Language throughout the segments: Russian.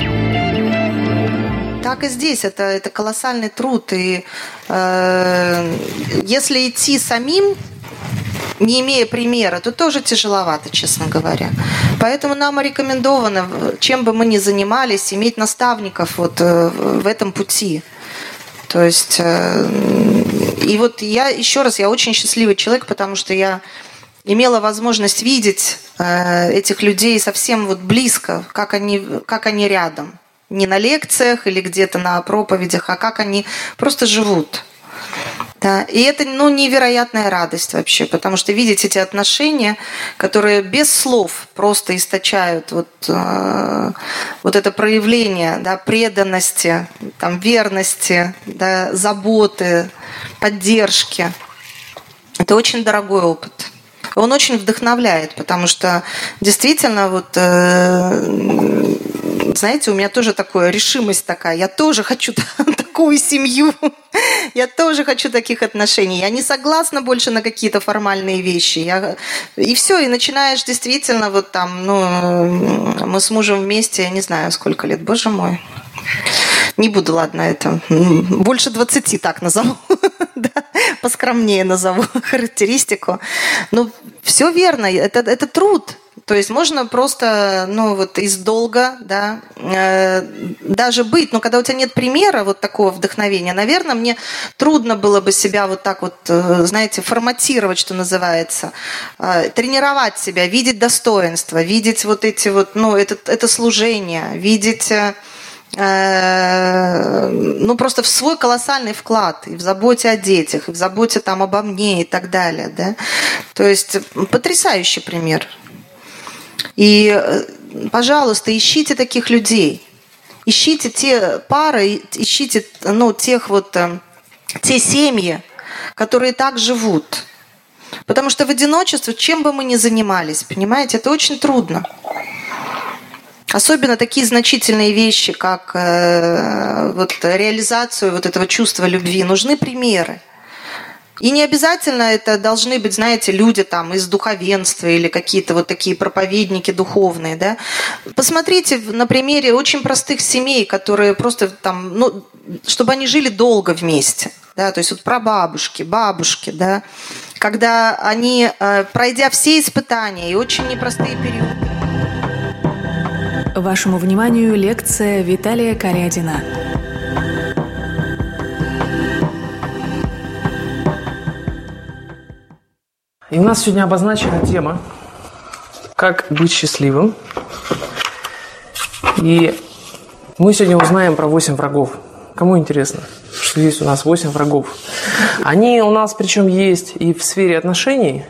Так и здесь, это колоссальный труд. И если идти самим, не имея примера, то тоже тяжеловато, честно говоря. Поэтому нам рекомендовано, чем бы мы ни занимались, иметь наставников вот в этом пути. То есть, и вот я, еще раз, я очень счастливый человек, потому что я имела возможность видеть этих людей совсем вот близко, как они рядом. Не на лекциях или где-то на проповедях, а как они просто живут. Да. И это невероятная радость вообще, потому что видеть эти отношения, которые без слов просто источают вот это проявление, да, преданности, там, верности, да, заботы, поддержки. Это очень дорогой опыт. Он очень вдохновляет, потому что действительно вот... Знаете, у меня тоже такая решимость такая. Я тоже хочу такую семью. Я тоже хочу таких отношений. Я не согласна больше на какие-то формальные вещи. И все, и начинаешь действительно вот там, мы с мужем вместе, я не знаю, сколько лет, боже мой. Не буду, ладно, это больше 20 так назову. Да, поскромнее назову характеристику. Все верно, это труд. То есть можно просто, из долга, да, даже быть, но когда у тебя нет примера вот такого вдохновения, наверное, мне трудно было бы себя вот так вот, знаете, форматировать, что называется, тренировать себя, видеть достоинства, видеть вот эти вот, это служение, видеть... просто в свой колоссальный вклад и в заботе о детях, и в заботе там обо мне и так далее, да. То есть потрясающий пример. И, пожалуйста, ищите таких людей, ищите те пары, ищите, те семьи, которые так живут. Потому что в одиночестве, чем бы мы ни занимались, понимаете, это очень трудно. Особенно такие значительные вещи, как реализацию вот этого чувства любви, нужны примеры. И не обязательно это должны быть, знаете, люди там из духовенства или какие-то вот такие проповедники духовные, да. Посмотрите на примере очень простых семей, которые просто там, чтобы они жили долго вместе, да, то есть вот прабабушки, бабушки, да, когда они, пройдя все испытания и очень непростые периоды. Вашему вниманию лекция Виталия Корядина. И у нас сегодня обозначена тема «Как быть счастливым». И мы сегодня узнаем про 8 врагов. Кому интересно, что есть у нас 8 врагов? Они у нас причем есть и в сфере отношений,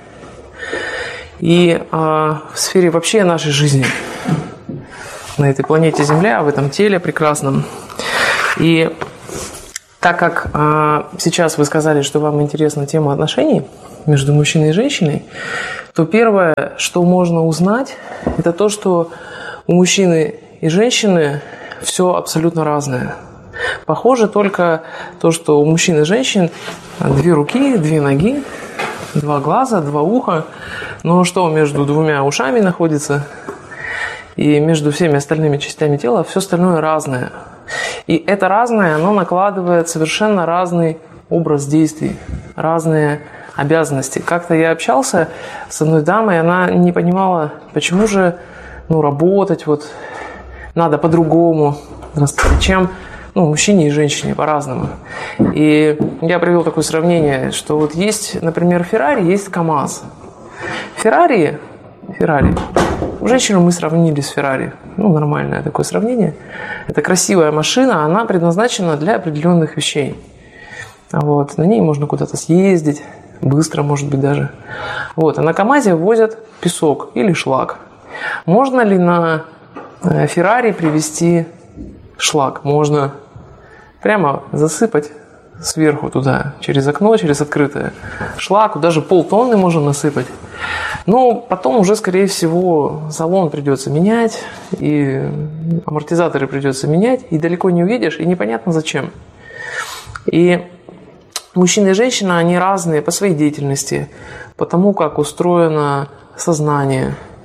и в сфере вообще нашей жизни. На этой планете Земля, в этом теле прекрасном. И так как сейчас вы сказали, что вам интересна тема отношений между мужчиной и женщиной, то первое, что можно узнать, это то, что у мужчины и женщины все абсолютно разное. Похоже только то, что у мужчин и женщин 2 руки, 2 ноги, 2 глаза, 2 уха. Но что между 2 ушами находится? И между всеми остальными частями тела все остальное разное. И это разное, оно накладывает совершенно разный образ действий, разные обязанности. Как-то я общался с одной дамой, она не понимала, почему же работать надо по-другому, чем мужчине и женщине по-разному. И я привел такое сравнение, что есть, например, Феррари, есть КамАЗ. Феррари. Женщину мы сравнили с Феррари. Нормальное такое сравнение. Это красивая машина, она предназначена для определенных вещей. На ней можно куда-то съездить, быстро, может быть, даже. А на КамАЗе возят песок или шлак. Можно ли на Феррари привезти шлак? Можно прямо засыпать сверху туда, через окно, через открытое. Шлаку даже полтонны можно насыпать. Но потом уже, скорее всего, салон придется менять, и амортизаторы придется менять, и далеко не увидишь, и непонятно зачем. И мужчина и женщина, они разные по своей деятельности, по тому, как устроено сознание,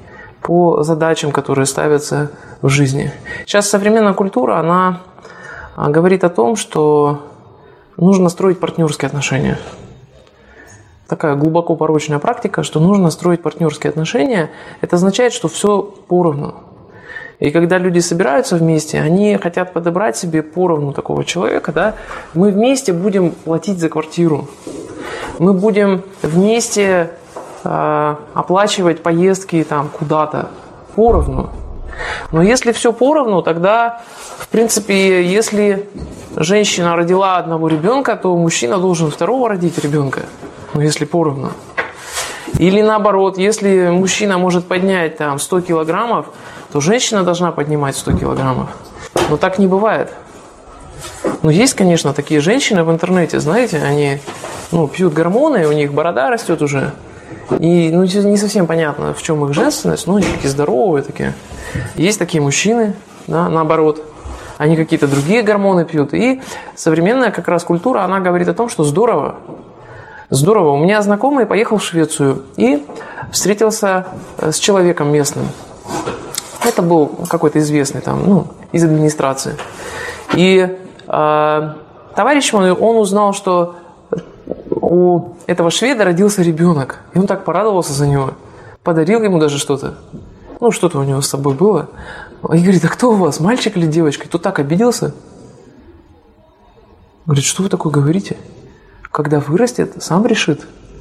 по задачам, которые ставятся в жизни. Сейчас современная культура, она говорит о том, что нужно строить партнерские отношения. Такая глубоко порочная практика, что нужно строить партнерские отношения. Это означает, что все поровну. И когда люди собираются вместе, они хотят подобрать себе поровну такого человека. Да? Мы вместе будем платить за квартиру. Мы будем вместе оплачивать поездки там, куда-то поровну. Но если все поровну, тогда, в принципе, если женщина родила одного ребенка, то мужчина должен второго родить ребенка. Ну, если поровну. Или наоборот, если мужчина может поднять там, 100 килограммов, то женщина должна поднимать 100 килограммов. Но так не бывает. Ну, есть, конечно, такие женщины в интернете, знаете, они пьют гормоны, у них борода растет уже. И не совсем понятно, в чем их женственность, но они такие здоровые такие. Есть такие мужчины, да, наоборот. Они какие-то другие гормоны пьют. И современная как раз культура, она говорит о том, что здорово. Здорово. У меня знакомый поехал в Швецию и встретился с человеком местным. Это был какой-то известный там, из администрации. И товарищ мой, он узнал, что у этого шведа родился ребенок. И он так порадовался за него. Подарил ему даже что-то. Что-то у него с собой было. И говорит, а кто у вас, мальчик или девочка? И тот так обиделся. Говорит, что вы такое говорите? Когда вырастет, сам решит.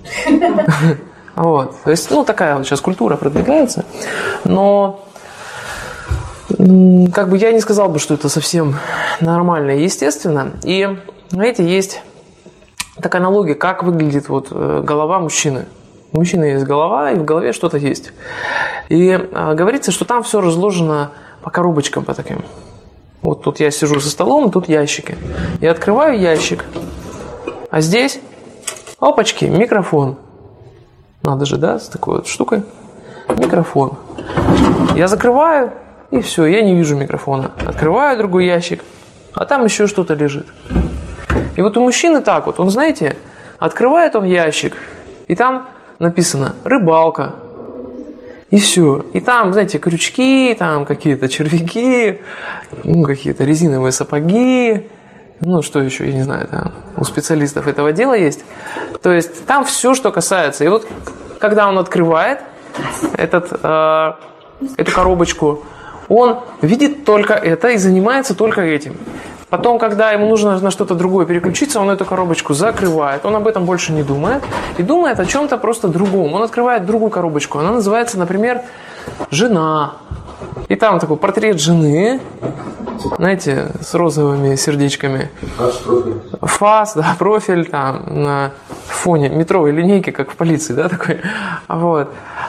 Вот. То есть, такая вот сейчас культура продвигается. Но я не сказал бы, что это совсем нормально и естественно. И, знаете, есть такая аналогия, как выглядит голова мужчины. У мужчины есть голова, и в голове что-то есть. И говорится, что там все разложено по коробочкам, по таким. Вот тут я сижу за столом, тут ящики. Я открываю ящик, а здесь, опачки, микрофон. Надо же, да, с такой вот штукой. Микрофон. Я закрываю, и все, я не вижу микрофона. Открываю другой ящик, а там еще что-то лежит. И вот у мужчины так вот, он, знаете, открывает он ящик, и там написано «рыбалка». И все. И там, знаете, крючки, там какие-то червяки, какие-то резиновые сапоги. Что еще, я не знаю, там у специалистов этого дела есть. То есть там все, что касается. И вот когда он открывает эту коробочку, он видит только это и занимается только этим. Потом, когда ему нужно на что-то другое переключиться, он эту коробочку закрывает, он об этом больше не думает и думает о чем-то просто другом. Он открывает другую коробочку, она называется, например, «Жена». И там такой портрет жены, знаете, с розовыми сердечками. Фас, да, профиль там на фоне метровой линейки, как в полиции, да, такой. Вот.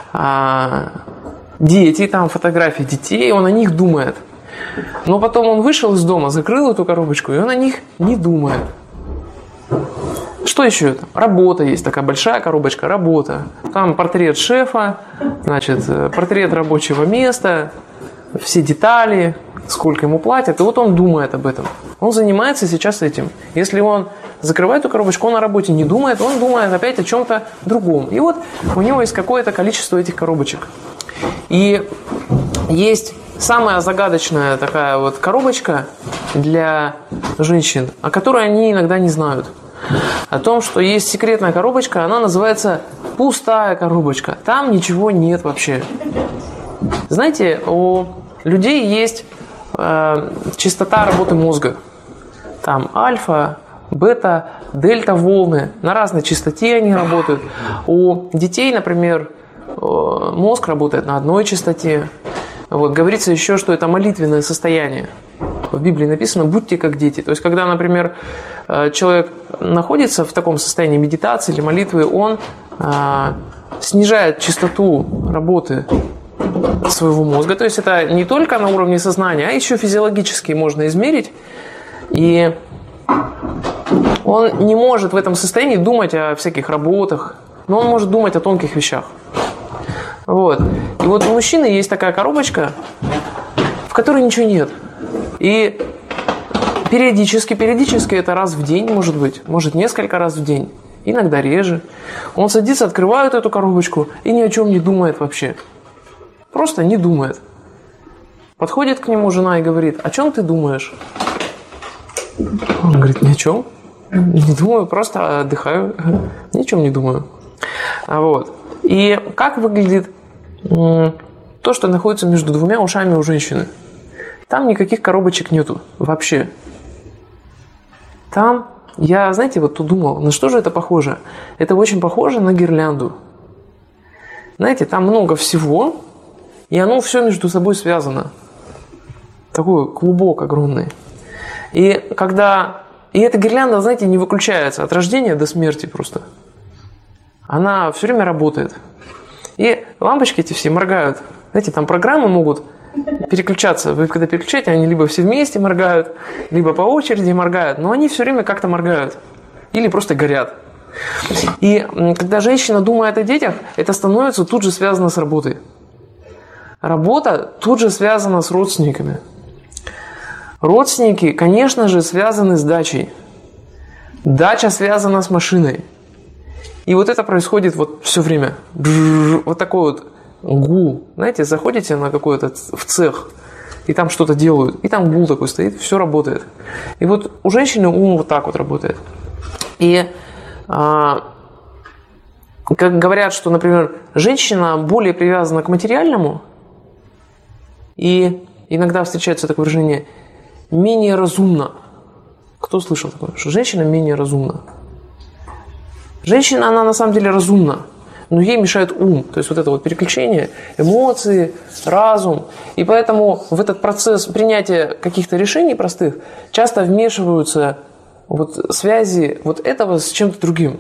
Дети, там фотографии детей, он о них думает. Но потом он вышел из дома, закрыл эту коробочку, и он о них не думает. Что еще? Работа есть, такая большая коробочка, работа. Там портрет шефа, значит, портрет рабочего места, все детали, сколько ему платят. И вот он думает об этом. Он занимается сейчас этим. Если он закрывает эту коробочку, он о работе не думает, он думает опять о чем-то другом. И вот у него есть какое-то количество этих коробочек. И есть самая загадочная такая вот коробочка для женщин, о которой они иногда не знают. О том, что есть секретная коробочка, она называется пустая коробочка. Там ничего нет вообще. Знаете, у людей есть частота работы мозга. Там альфа, бета, дельта волны. На разной частоте они работают. У детей, например, мозг работает на одной частоте. Вот, говорится еще, что это молитвенное состояние. В Библии написано «будьте как дети». То есть, когда, например, человек находится в таком состоянии медитации или молитвы, он снижает частоту работы своего мозга. То есть, это не только на уровне сознания, а еще физиологически можно измерить. И он не может в этом состоянии думать о всяких работах, но он может думать о тонких вещах. Вот. И вот у мужчины есть такая коробочка, в которой ничего нет. И периодически, это раз в день может быть, может несколько раз в день, иногда реже. Он садится, открывает эту коробочку и ни о чем не думает вообще. просто не думает. Подходит к нему жена и говорит: о чем ты думаешь? Он говорит: ни о чем. Не думаю, просто отдыхаю. Ни о чем не думаю. Вот. И как выглядит то, что находится между двумя ушами у женщины? Там никаких коробочек нету вообще. Там, я, знаете, вот тут думал, на что же это похоже? Это очень похоже на гирлянду. Знаете, там много всего, и оно все между собой связано. Такой клубок огромный. И эта гирлянда, знаете, не выключается от рождения до смерти просто. Она все время работает. И лампочки эти все моргают. Знаете, там программы могут переключаться. Вы когда переключаете, они либо все вместе моргают, либо по очереди моргают. Но они все время как-то моргают. Или просто горят. И когда женщина думает о детях, это становится тут же связано с работой. Работа тут же связана с родственниками. Родственники, конечно же, связаны с дачей. Дача связана с машиной. И вот это происходит вот все время. Вот такой вот гул. Знаете, заходите на какой-то в цех, и там что-то делают, и там гул такой стоит, все работает. И вот у женщины ум вот так вот работает. И как говорят, что, например, женщина более привязана к материальному, и иногда встречается такое выражение «менее разумна». Кто слышал такое? Что женщина менее разумна. Женщина, она на самом деле разумна, но ей мешает ум. То есть вот это вот переключение, эмоции, разум. И поэтому в этот процесс принятия каких-то решений простых часто вмешиваются вот связи вот этого с чем-то другим.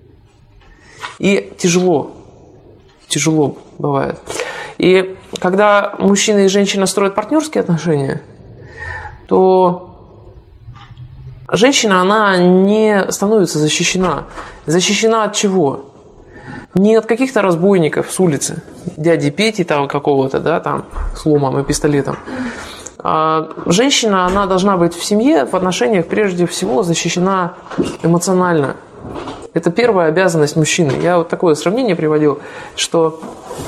И тяжело бывает. И когда мужчина и женщина строят партнерские отношения, то женщина, она не становится защищена. Защищена от чего? Не от каких-то разбойников с улицы, дяди Пети там какого-то, да, там, с ломом и пистолетом. А женщина, она должна быть в семье, в отношениях прежде всего защищена эмоционально. Это первая обязанность мужчины. Я вот такое сравнение приводил, что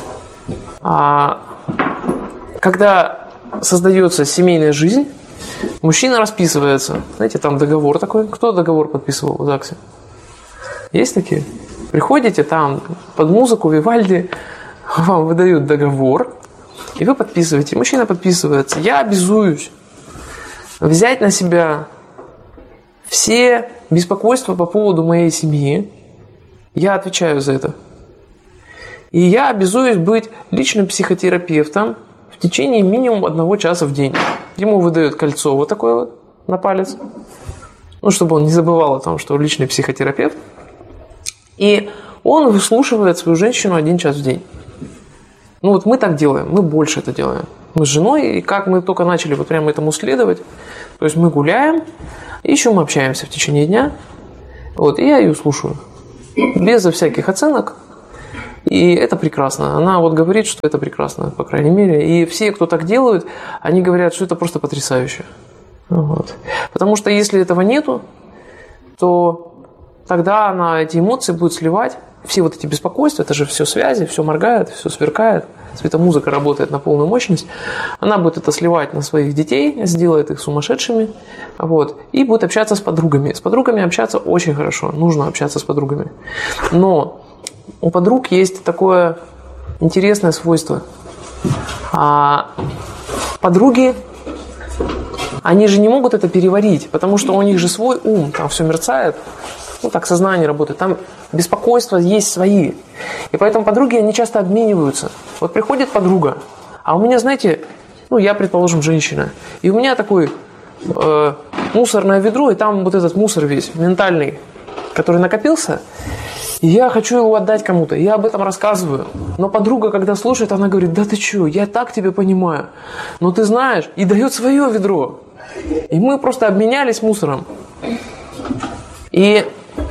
когда создается семейная жизнь, мужчина расписывается. Знаете, там договор такой. Кто договор подписывал в ЗАГСе? Есть такие? Приходите там под музыку Вивальди, вам выдают договор, и вы подписываете. Мужчина подписывается. Я обязуюсь взять на себя все беспокойства по поводу моей семьи. Я отвечаю за это. И я обязуюсь быть личным психотерапевтом в течение минимум 1 часа в день. Ему выдают кольцо вот такое вот на палец. Ну, чтобы он не забывал о том, что он личный психотерапевт. И он выслушивает свою женщину 1 час в день. Ну, вот мы так делаем, мы больше это делаем. Мы с женой, и как мы только начали вот прямо этому следовать, то есть мы гуляем, и еще мы общаемся в течение дня. Вот, и я ее слушаю. Безо всяких оценок. И это прекрасно. Она вот говорит, что это прекрасно, по крайней мере. И все, кто так делают, они говорят, что это просто потрясающе. Вот. Потому что если этого нету, то тогда она эти эмоции будет сливать. Все вот эти беспокойства, это же все связи, все моргает, все сверкает. Светомузыка работает на полную мощность. Она будет это сливать на своих детей, сделает их сумасшедшими. Вот, и будет общаться с подругами. С подругами общаться очень хорошо. Нужно общаться с подругами. Но у подруг есть такое интересное свойство. Подруги, они же не могут это переварить, потому что у них же свой ум, там все мерцает. Ну, так сознание работает. Там беспокойства есть свои. И поэтому подруги, они часто обмениваются. Вот приходит подруга, а у меня, знаете, ну, я, предположим, женщина, и у меня такой мусорное ведро, и там вот этот мусор весь, ментальный, который накопился, и я хочу его отдать кому-то. Я об этом рассказываю. Но подруга, когда слушает, она говорит: да ты что, я так тебя понимаю. Но ты знаешь, и дает свое ведро. И мы просто обменялись мусором. И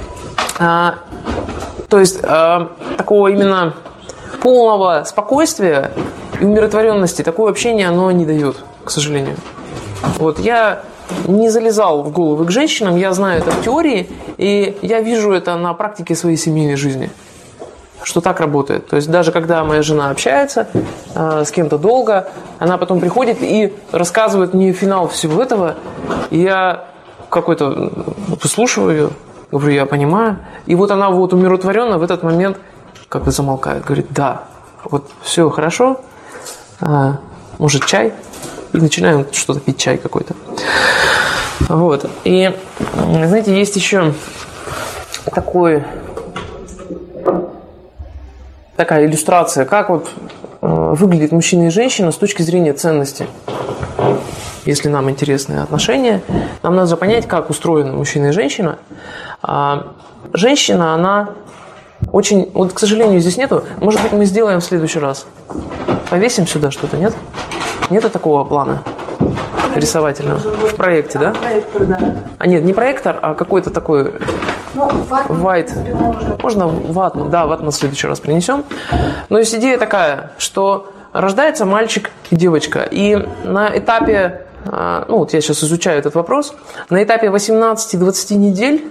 то есть такого именно полного спокойствия и умиротворенности такое общение оно не дает, к сожалению. Вот я не залезал в головы к женщинам, я знаю это в теории, и я вижу это на практике своей семейной жизни, что так работает. То есть даже когда моя жена общается с кем-то долго. Она потом приходит и рассказывает мне финал всего этого. И я какой-то выслушиваю ее, говорю, я понимаю. И вот она вот умиротворенно в этот момент как-то замолкает. Говорит, да, вот все хорошо, может чай? И начинаем что-то пить, чай какой-то. Вот. И, знаете, есть еще такая иллюстрация, как вот выглядит мужчина и женщина с точки зрения ценности. Если нам интересны отношения, нам надо понять, как устроены мужчина и женщина. Женщина, она очень... Вот, к сожалению, здесь нету. Может быть, мы сделаем в следующий раз. Повесим сюда что-то, нет? Нету такого плана рисовательного? В проекте, да? Проектор, да. Нет, не проектор, а какой-то такой... White. Можно ватман. Да, ватман в следующий раз принесем. Но есть идея такая, что рождается мальчик и девочка. И на этапе... вот я сейчас изучаю этот вопрос. На этапе 18-20 недель,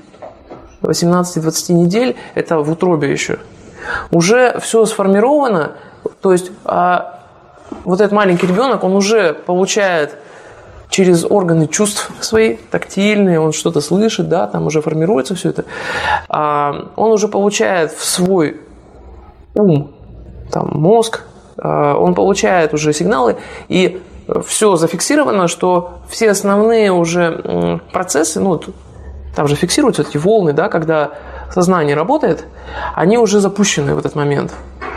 это в утробе еще, уже все сформировано. То есть вот этот маленький ребенок, он уже получает через органы чувств свои, тактильные, он что-то слышит, да, там уже формируется все это. Он уже получает в свой ум, там, мозг, он получает уже сигналы, и все зафиксировано, что все основные уже процессы, там же фиксируются эти волны, да, когда сознание работает, они уже запущены в этот момент.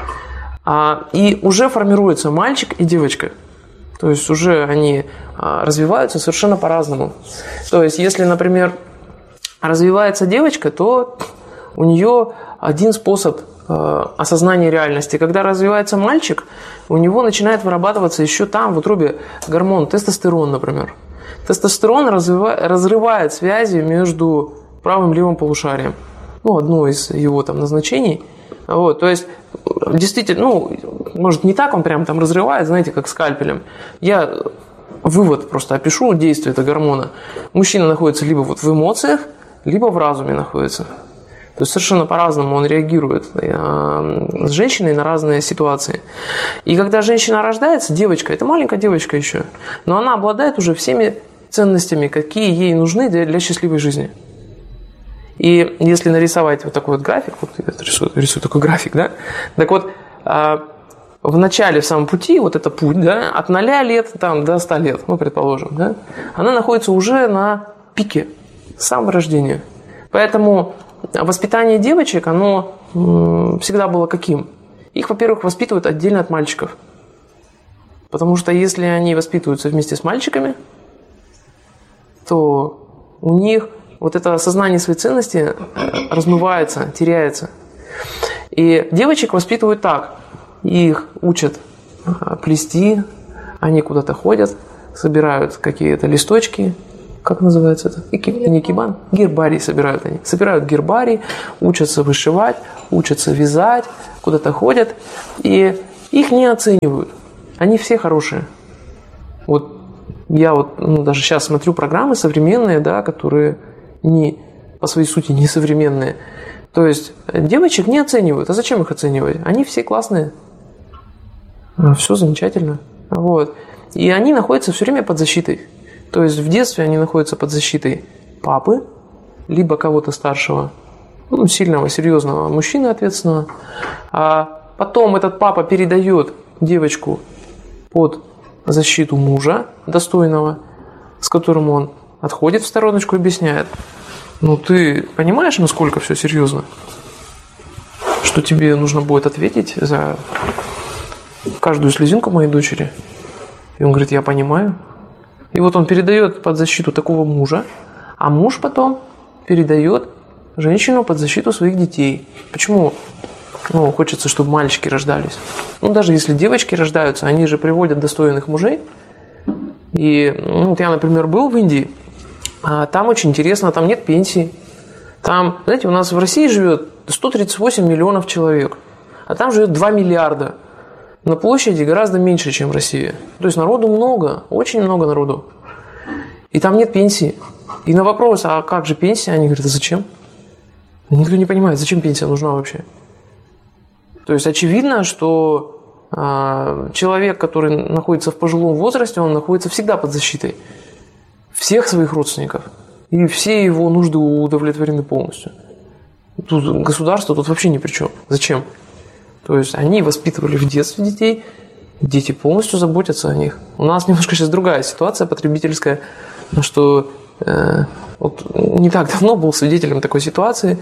И уже формируется мальчик и девочка. То есть уже они развиваются совершенно по-разному. То есть если, например, развивается девочка, то у нее один способ осознания реальности. Когда развивается мальчик, у него начинает вырабатываться еще там, в утробе, гормон тестостерон, например. Тестостерон разрывает связи между правым и левым полушарием. Одно из его там назначений. Вот, то есть, действительно, может, не так он прям там разрывает, знаете, как скальпелем. Я вывод просто опишу действие этого гормона. Мужчина находится либо вот в эмоциях, либо в разуме находится. То есть совершенно по-разному он реагирует с женщиной на разные ситуации. И когда женщина рождается, девочка, это маленькая девочка еще, но она обладает уже всеми ценностями, какие ей нужны для счастливой жизни. И если нарисовать вот такой вот график, вот я рисую такой график, да, так вот, в начале, в самом пути, вот это путь, да, от 0 лет там, до 100 лет, предположим, да, она находится уже на пике с самого рождения. Поэтому воспитание девочек, оно всегда было каким? Их, во-первых, воспитывают отдельно от мальчиков. Потому что если они воспитываются вместе с мальчиками, то у них вот это осознание своей ценности размывается, теряется. И девочек воспитывают так. Их учат плести, они куда-то ходят, собирают какие-то листочки. Как называется это? Не кибан? Гербарий собирают они. Собирают гербарий, учатся вышивать, учатся вязать, куда-то ходят. И их не оценивают. Они все хорошие. Вот я даже сейчас смотрю программы современные, да, которые по своей сути не современные. То есть девочек не оценивают. А зачем их оценивать? Они все классные. Все замечательно. Вот. И они находятся все время под защитой. То есть в детстве они находятся под защитой папы, либо кого-то старшего, сильного, серьезного мужчины, ответственного. А потом этот папа передает девочку под защиту мужа достойного, с которым он отходит в стороночку и объясняет: ты понимаешь, насколько все серьезно? Что тебе нужно будет ответить за каждую слезинку моей дочери? И он говорит: я понимаю. И вот он передает под защиту такого мужа, а муж потом передает женщину под защиту своих детей. Почему? Хочется, чтобы мальчики рождались. Даже если девочки рождаются, они же приводят достойных мужей. И я, например, был в Индии, а там очень интересно, там нет пенсий. Там, знаете, у нас в России живет 138 миллионов человек, а там живет 2 миллиарда. На площади гораздо меньше, чем в России. То есть народу много, очень много народу. И там нет пенсии. И на вопрос: а как же пенсия? Они говорят: а зачем? Никто не понимает, зачем пенсия нужна вообще. То есть очевидно, что человек, который находится в пожилом возрасте, он находится всегда под защитой всех своих родственников. И все его нужды удовлетворены полностью. Тут государство тут вообще ни при чем. Зачем? То есть они воспитывали в детстве детей, дети полностью заботятся о них. У нас немножко сейчас другая ситуация потребительская, что вот не так давно был свидетелем такой ситуации.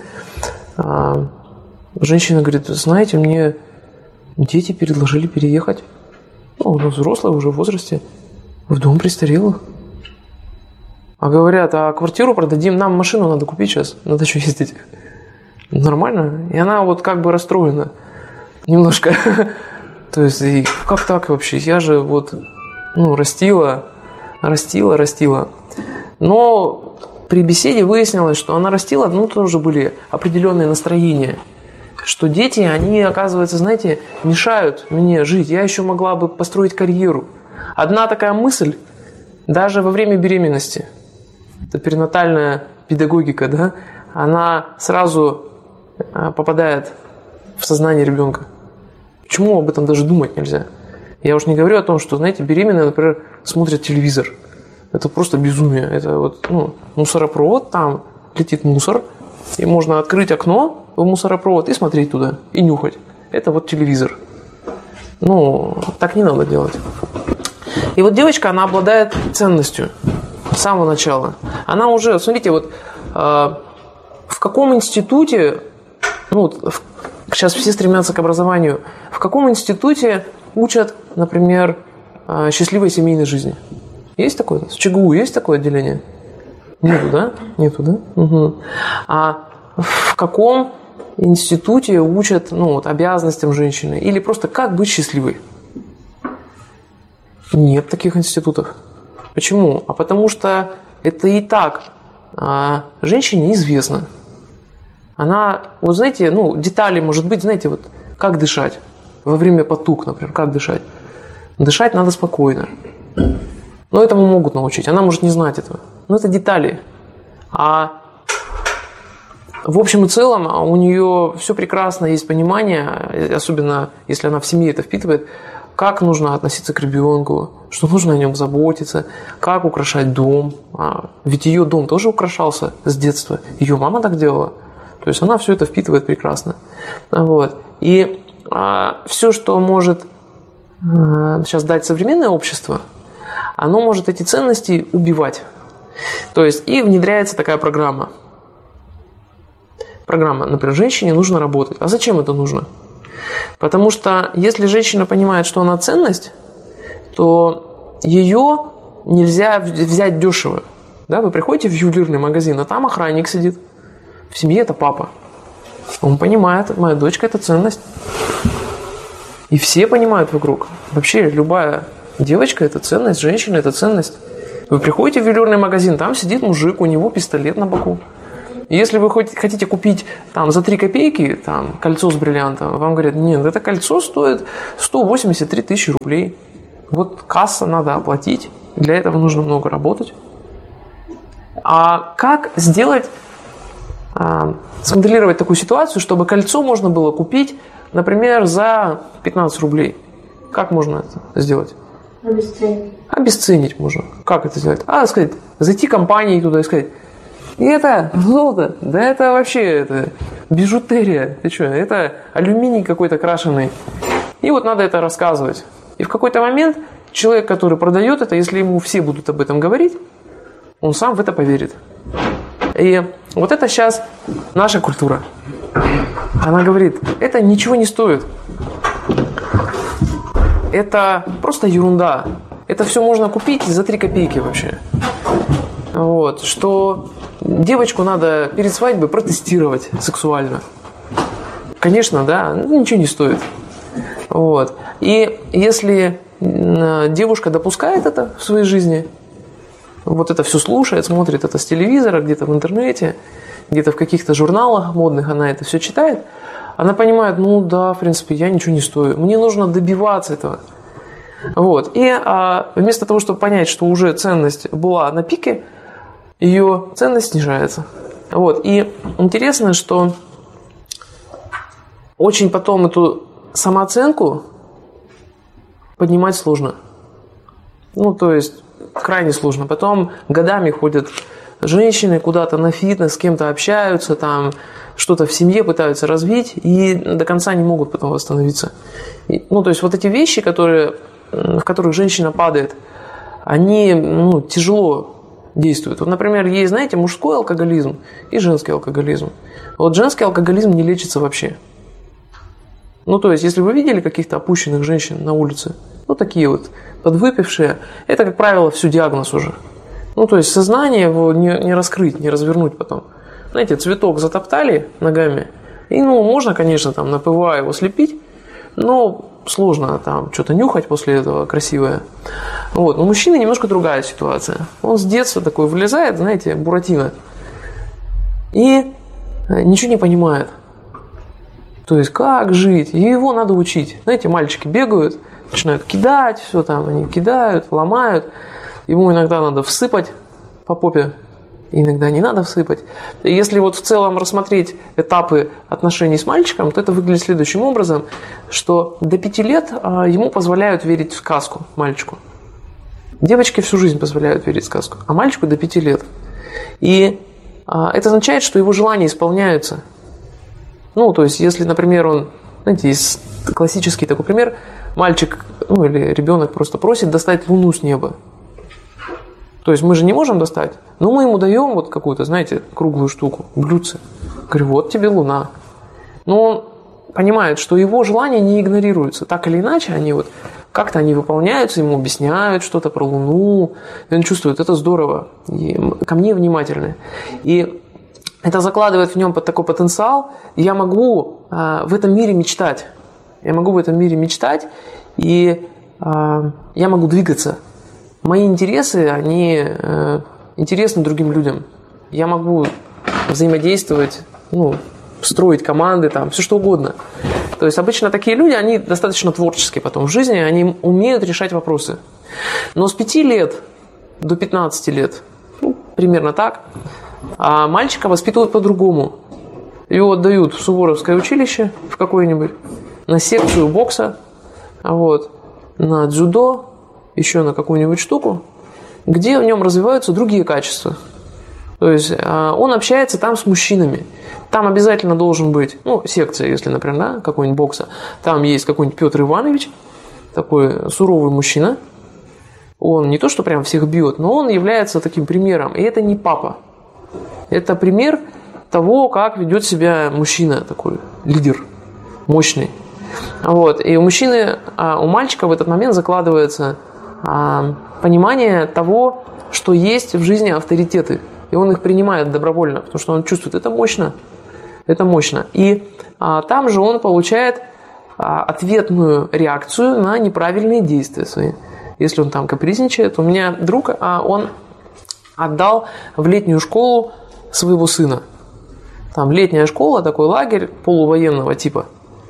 Женщина говорит: знаете, мне дети предложили переехать, взрослые уже в возрасте, в дом престарелых. А говорят: а квартиру продадим, нам машину надо купить сейчас, надо что ездить. Нормально. И она вот как бы расстроена немножко. То есть, и как так вообще? Я же вот, растила. Но при беседе выяснилось, что она растила, тоже были определенные настроения. Что дети, они, оказывается, знаете, мешают мне жить. Я еще могла бы построить карьеру. Одна такая мысль, даже во время беременности, это перинатальная педагогика, да, она сразу попадает в сознание ребенка. Почему об этом даже думать нельзя? Я уж не говорю о том, что, знаете, беременные, например, смотрят телевизор. Это просто безумие. Это вот, мусоропровод, там летит мусор, и можно открыть окно в мусоропровод и смотреть туда, и нюхать. Это вот телевизор. Так не надо делать. И вот девочка, она обладает ценностью с самого начала. Она уже, смотрите, вот в каком институте, сейчас все стремятся к образованию, в каком институте учат, например, счастливой семейной жизни? Есть такое? В ЧГУ есть такое отделение? Нету, да? Нету, да? Угу. А в каком институте учат обязанностям женщины? Или просто как быть счастливой? Нет таких институтов. Почему? А потому что это и так женщине известно. Она, вот знаете, детали, может быть, знаете, вот как дышать во время потуг, например, как дышать. Дышать надо спокойно. Но этому могут научить. Она может не знать этого. Но это детали. А в общем и целом у нее все прекрасно, есть понимание, особенно если она в семье это впитывает, как нужно относиться к ребенку, что нужно о нем заботиться, как украшать дом. Ведь ее дом тоже украшался с детства. Ее мама так делала. То есть она все это впитывает прекрасно. Вот. И все, что может сейчас дать современное общество, оно может эти ценности убивать. То есть и внедряется такая программа. Программа, например, женщине нужно работать. А зачем это нужно? Потому что если женщина понимает, что она ценность, то ее нельзя взять дешево. Да, вы приходите в ювелирный магазин, а там охранник сидит. В семье это папа. Он понимает, моя дочка – это ценность. И все понимают вокруг. Вообще любая девочка – это ценность, женщина – это ценность. Вы приходите в ювелирный магазин, там сидит мужик, у него пистолет на боку. И если вы хотите купить там, за 3 копейки кольцо с бриллиантом, вам говорят: нет, это кольцо стоит 183 тысячи рублей. Вот касса надо оплатить, для этого нужно много работать. А как сделать, смоделировать такую ситуацию, чтобы кольцо можно было купить, например, за 15 рублей? Как можно это сделать? Обесценить можно. Как это сделать? Сказать, зайти компанией туда и сказать: это золото, да это вообще это бижутерия. Ты что, это алюминий какой-то крашеный. И вот надо это рассказывать. И в какой-то момент человек, который продает это, если ему все будут об этом говорить, он сам в это поверит. И вот это сейчас наша культура. Она говорит: это ничего не стоит. Это просто ерунда. Это все можно купить за 3 копейки вообще. Вот. Что девочку надо перед свадьбой протестировать сексуально. Конечно, да, ничего не стоит. Вот. И если девушка допускает это в своей жизни, вот это все слушает, смотрит это с телевизора, где-то в интернете, где-то в каких-то журналах модных она это все читает, она понимает: да, в принципе, я ничего не стою. Мне нужно добиваться этого. Вот. И вместо того, чтобы понять, что уже ценность была на пике, ее ценность снижается. Вот. И интересно, что очень потом эту самооценку поднимать сложно. Ну, то есть, крайне сложно. Потом годами ходят женщины куда-то на фитнес, с кем-то общаются, там что-то в семье пытаются развить и до конца не могут потом восстановиться. Ну, то есть, вот эти вещи, в которых женщина падает, они тяжело действуют. Вот, например, есть, знаете, мужской алкоголизм и женский алкоголизм. Вот женский алкоголизм не лечится вообще. Ну, то есть, если вы видели каких-то опущенных женщин на улице, такие вот подвыпившие, это, как правило, все диагноз уже. Ну, то есть, сознание его не раскрыть, не развернуть потом. Знаете, цветок затоптали ногами, и, можно, конечно, там, на ПВА его слепить, но сложно там что-то нюхать после этого красивое. Вот. Но у мужчины немножко другая ситуация. Он с детства такой вылезает, знаете, Буратино, и ничего не понимает. То есть, как жить? И его надо учить. Знаете, мальчики бегают, начинают кидать, все там, они кидают, ломают. Ему иногда надо всыпать по попе, иногда не надо всыпать. И если вот в целом рассмотреть этапы отношений с мальчиком, то это выглядит следующим образом, что до 5 лет ему позволяют верить в сказку, мальчику. Девочке всю жизнь позволяют верить в сказку, а мальчику до 5 лет. И это означает, что его желания исполняются. Ну, то есть, если, например, знаете, есть классический такой пример, мальчик, или ребенок просто просит достать Луну с неба. То есть, мы же не можем достать, но мы ему даем вот какую-то, знаете, круглую штуку, блюдце. Говорю, вот тебе Луна. Но он понимает, что его желания не игнорируются. Так или иначе, они как-то они выполняются, ему объясняют что-то про Луну. И он чувствует, это здорово, и ко мне внимательны. И это закладывает в нем такой потенциал. Я могу в этом мире мечтать. Я могу в этом мире мечтать, и я могу двигаться. Мои интересы, они интересны другим людям. Я могу взаимодействовать, строить команды, там, все что угодно. То есть обычно такие люди, они достаточно творческие потом в жизни, они умеют решать вопросы. Но с 5 лет до 15 лет, примерно так, мальчика воспитывают по-другому. Его отдают в Суворовское училище, в какое-нибудь, на секцию бокса, на дзюдо, еще на какую-нибудь штуку, где в нем развиваются другие качества. То есть он общается там с мужчинами. Там обязательно должен быть, секция, если, например, какой-нибудь бокса. Там есть какой-нибудь Петр Иванович, такой суровый мужчина. Он не то, что прям всех бьет, но он является таким примером. И это не папа. Это пример того, как ведет себя мужчина, такой лидер, мощный. И у мужчины, у мальчика в этот момент закладывается понимание того, что есть в жизни авторитеты. И он их принимает добровольно, потому что он чувствует, это мощно. Это мощно. И там же он получает ответную реакцию на неправильные действия свои. Если он там капризничает. У меня друг, он отдал в летнюю школу своего сына. Там летняя школа, такой лагерь полувоенного типа.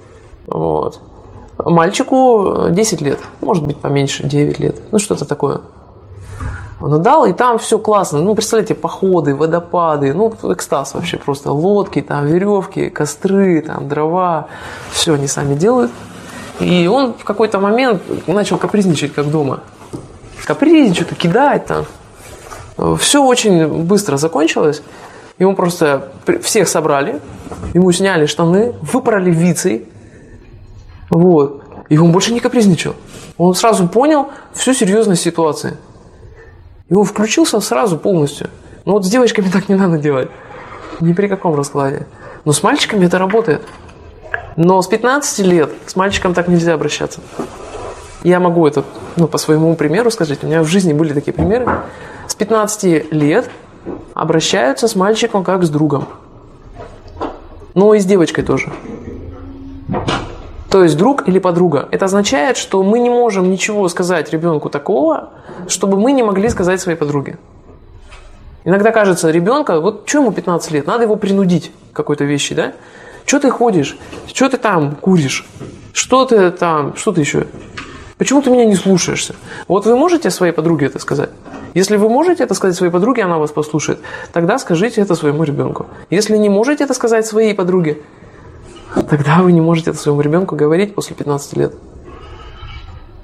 Мальчику 10 лет, может быть поменьше, 9 лет. Что-то такое. Он отдал, и там все классно. Представляете, походы, водопады, экстаз вообще просто. Лодки, там веревки, костры, там дрова. Все они сами делают. И он в какой-то момент начал капризничать, как дома. Капризничать, что-то кидать там. Все очень быстро закончилось. Ему просто всех собрали, ему сняли штаны, выпороли вицей. И он больше не капризничал. Он сразу понял всю серьезность ситуации. И он включился сразу полностью. Но с девочками так не надо делать. Ни при каком раскладе. Но с мальчиками это работает. Но с 15 лет с мальчиком так нельзя обращаться. Я могу это, по своему примеру сказать. У меня в жизни были такие примеры. С 15 лет обращаются с мальчиком как с другом. Но и с девочкой тоже. То есть друг или подруга. Это означает, что мы не можем ничего сказать ребенку такого, чтобы мы не могли сказать своей подруге. Иногда кажется, ребенка, что ему 15 лет, надо его принудить к какой-то вещи, да? Что ты ходишь? Что ты там куришь? Что ты еще? Почему ты меня не слушаешься? Вы можете своей подруге это сказать? Если вы можете это сказать своей подруге, она вас послушает, тогда скажите это своему ребенку. Если не можете это сказать своей подруге, тогда вы не можете это своему ребенку говорить после 15 лет.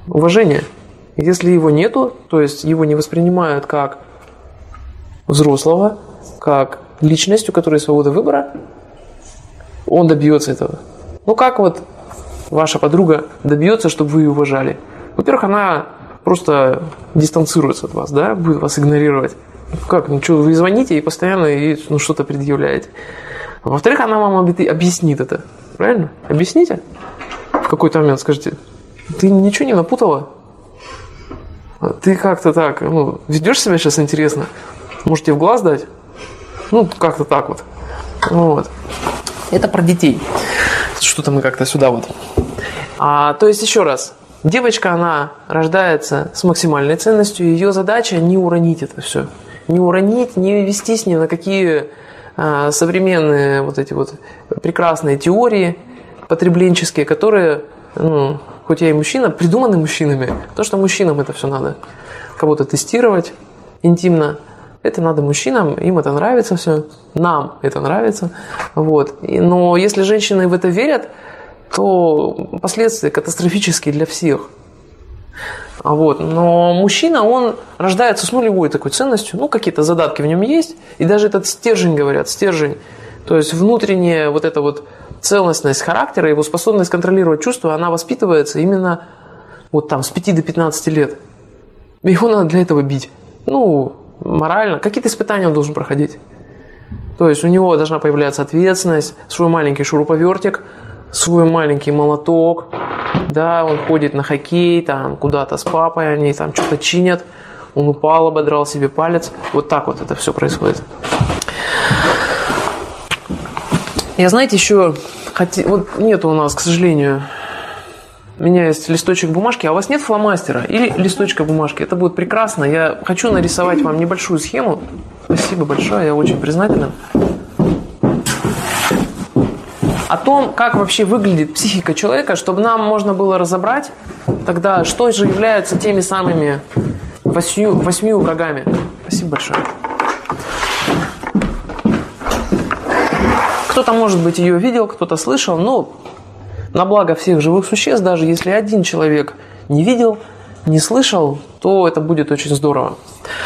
уважения. Если его нету, то есть его не воспринимают как взрослого, как личность, у которой свобода выбора, он добьется этого. Ну как вот ваша подруга добьется, чтобы вы ее уважали? Во-первых, она просто дистанцируется от вас, да, будет вас игнорировать. Как, ну что, вы звоните и постоянно ей что-то предъявляете. Во-вторых, она вам объяснит это. Правильно? Объясните. В какой-то момент скажите, ты ничего не напутала? Ты как-то так, ведешь себя сейчас интересно? Можете в глаз дать? Как-то так вот. Вот. Это про детей. Что-то мы как-то сюда вот. То есть, еще раз. Девочка, она рождается с максимальной ценностью. Ее задача не уронить это все. Не уронить, не вестись ни на какие современные вот эти вот прекрасные теории потребленческие, которые, хоть я и мужчина, придуманы мужчинами. Потому что мужчинам это все надо. Кого-то тестировать интимно. Это надо мужчинам, им это нравится все, нам это нравится. Вот. Но если женщины в это верят, то последствия катастрофические для всех. Вот. Но мужчина, он рождается с нулевой такой ценностью, какие-то задатки в нем есть, и даже этот стержень, говорят, стержень, то есть внутренняя вот эта вот целостность характера, его способность контролировать чувства, она воспитывается именно вот там с 5 до 15 лет. Его надо для этого бить. Морально. Какие-то испытания он должен проходить. То есть у него должна появляться ответственность, свой маленький шуруповертик, свой маленький молоток. Да, он ходит на хоккей, там куда-то с папой, они там что-то чинят. Он упал, ободрал себе палец. Вот так вот это все происходит. Я, знаете, еще... Вот нету у нас, к сожалению... У меня есть листочек бумажки, а у вас нет фломастера или листочка бумажки? Это будет прекрасно. Я хочу нарисовать вам небольшую схему. Спасибо большое, я очень признателен. О том, как вообще выглядит психика человека, чтобы нам можно было разобрать тогда, что же является теми самыми 8 врагами. Спасибо большое. Кто-то, может быть, ее видел, кто-то слышал, но... На благо всех живых существ, даже если один человек не видел, не слышал, то это будет очень здорово.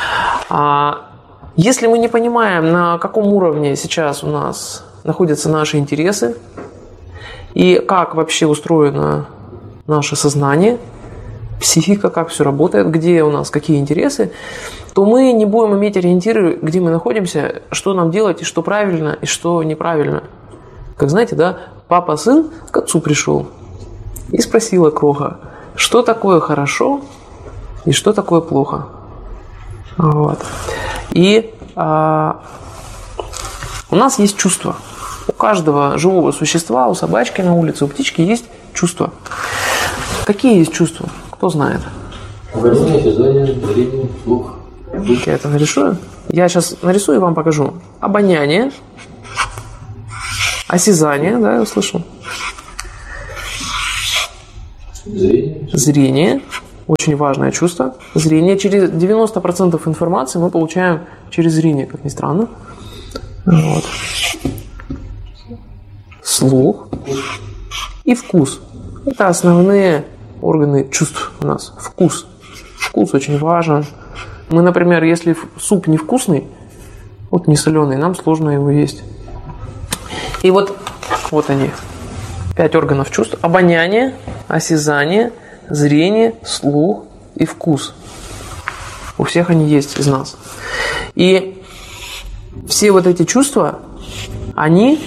Если мы не понимаем, на каком уровне сейчас у нас находятся наши интересы и как вообще устроено наше сознание, психика, как все работает, где у нас какие интересы, то мы не будем иметь ориентиры, где мы находимся, что нам делать и что правильно, и что неправильно. Как знаете, да, папа-сын к отцу пришел и спросила кроха, что такое хорошо и что такое плохо. Вот. И у нас есть чувства. У каждого живого существа, у собачки на улице, у птички есть чувства. Какие есть чувства? Кто знает? Обоняние, осязание, зрение, слух. Я это нарисую. Я сейчас нарисую и вам покажу. Обоняние. Осязание, да, я услышал. Зрение. Очень важное чувство. Зрение. Через 90% информации мы получаем через зрение, как ни странно. Вот. Слух. И вкус. Это основные органы чувств у нас. Вкус. Вкус очень важен. Мы, например, если суп невкусный, не соленый, нам сложно его есть. И вот они, 5 органов чувств. Обоняние, осязание, зрение, слух и вкус. У всех они есть из нас. И все вот эти чувства, они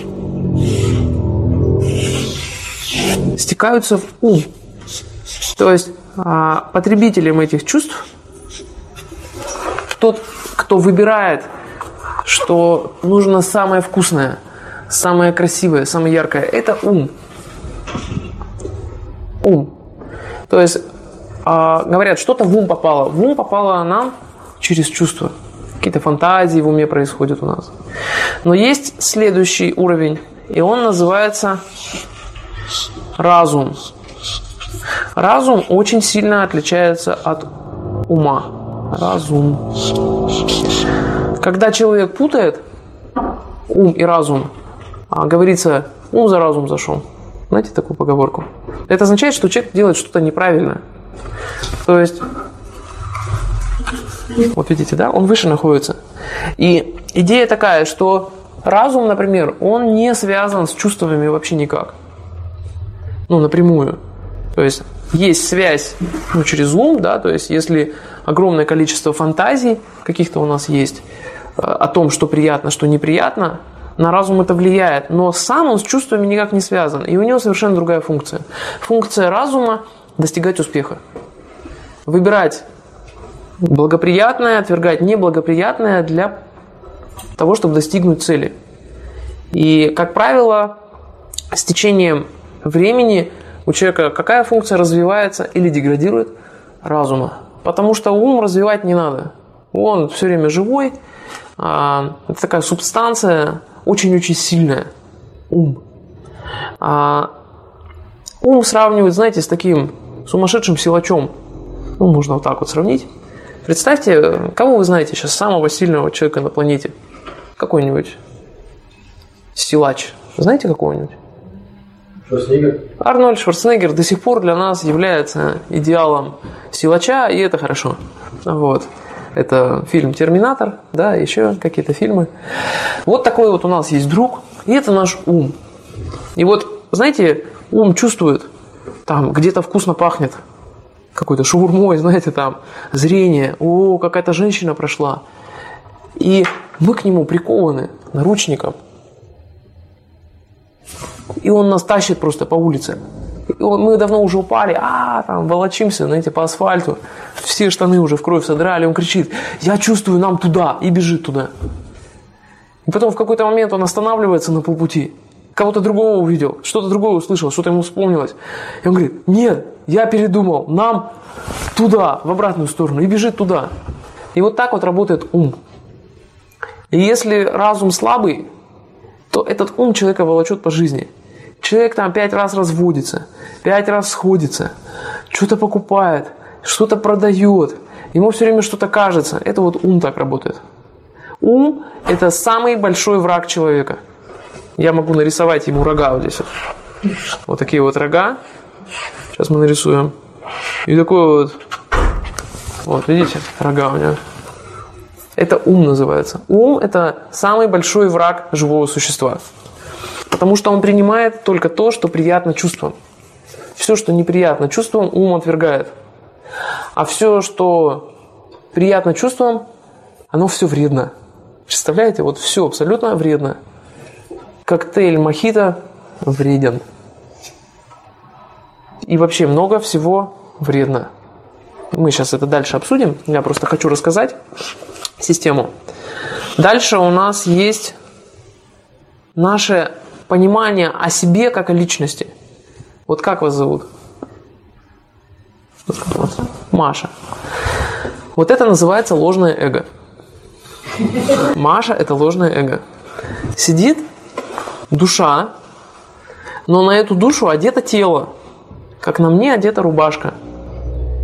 стекаются в ум. То есть потребителем этих чувств тот, кто выбирает, что нужно самое вкусное, самое красивое, самое яркое, это ум. Ум. То есть, говорят, что-то в ум попало. В ум попало нам через чувства. Какие-то фантазии в уме происходят у нас. Но есть следующий уровень, и он называется разум. Разум очень сильно отличается от ума. Разум. Когда человек путает ум и разум, говорится, ум за разум зашел. Знаете такую поговорку? Это означает, что человек делает что-то неправильно. То есть, вот видите, да, он выше находится. И идея такая, что разум, например, он не связан с чувствами вообще никак. Напрямую. То есть связь через ум, да, то есть если огромное количество фантазий каких-то у нас есть о том, что приятно, что неприятно, на разум это влияет, но сам он с чувствами никак не связан, и у него совершенно другая функция. Функция разума – достигать успеха. Выбирать благоприятное, отвергать неблагоприятное для того, чтобы достигнуть цели. И, как правило, с течением времени у человека какая функция развивается или деградирует? Разума. Потому что ум развивать не надо. Он все время живой. Это такая субстанция очень-очень сильная. Ум. Ум сравнивают, знаете, с таким сумасшедшим силачом. Можно вот так вот сравнить. Представьте, кого вы знаете сейчас самого сильного человека на планете? Какой-нибудь силач. Знаете какого-нибудь? Шварценеггер. Арнольд Шварценеггер до сих пор для нас является идеалом силача, и это хорошо. Вот. Это фильм «Терминатор», да, еще какие-то фильмы. Вот такой вот у нас есть друг, и это наш ум. И вот, знаете, ум чувствует, там где-то вкусно пахнет, какой-то шаурмой, знаете, там, зрение, какая-то женщина прошла. И мы к нему прикованы наручником. И он нас тащит просто по улице. Мы давно уже упали, там волочимся, знаете, по асфальту. Все штаны уже в кровь содрали. Он кричит: я чувствую, нам туда, и бежит туда. И потом в какой-то момент он останавливается на полпути. Кого-то другого увидел, что-то другое услышал, что-то ему вспомнилось. И он говорит: нет, я передумал, нам туда, в обратную сторону, и бежит туда. И вот так вот работает ум. И если разум слабый, то этот ум человека волочет по жизни. Человек там 5 раз разводится, 5 раз сходится, что-то покупает, что-то продает. Ему все время что-то кажется. Это вот ум так работает. Ум – это самый большой враг человека. Я могу нарисовать ему рога вот здесь. Вот такие вот рога. Сейчас мы нарисуем. И такой вот видите, рога у него. Это ум называется. Ум – это самый большой враг живого существа. Потому что он принимает только то, что приятно чувствам. Все, что неприятно чувствам, ум отвергает. А все, что приятно чувствам, оно все вредно. Представляете? Вот все абсолютно вредно. Коктейль мохито вреден. И вообще много всего вредно. Мы сейчас это дальше обсудим. Я просто хочу рассказать систему. Дальше у нас есть наше понимание о себе как о личности. Вот как вас зовут? Маша. Вот это называется ложное эго. Маша – это ложное эго. Сидит душа, но на эту душу одето тело. Как на мне одета рубашка.